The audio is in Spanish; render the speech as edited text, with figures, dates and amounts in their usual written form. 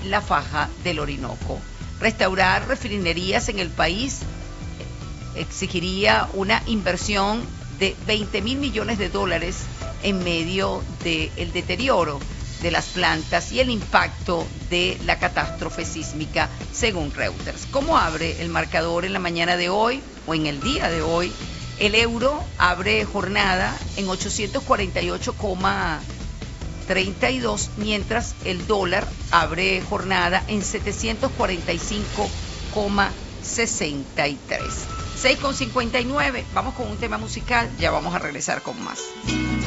la faja del Orinoco. Restaurar refinerías en el país exigiría una inversión de $20 mil millones en medio del deterioro de las plantas y el impacto de la catástrofe sísmica, según Reuters. ¿Cómo abre el marcador en la mañana de hoy o en el día de hoy? El euro abre jornada en 848,32, mientras el dólar abre jornada en 745,63. 6,59. Vamos con un tema musical, ya vamos a regresar con más.